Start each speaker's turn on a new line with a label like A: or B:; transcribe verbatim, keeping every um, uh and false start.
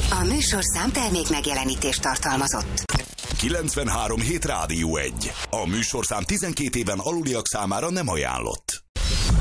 A: A műsorszám termék megjelenítést tartalmazott.
B: kilencvenhárom hét Rádió egy. A műsorszám tizenkét éven aluliak számára nem ajánlott.